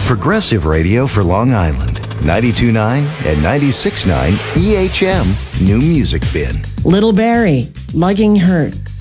Progressive radio for Long Island. 92.9 and 96.9 EHM New Music Bin. Little Barrie, Lugging Hurt.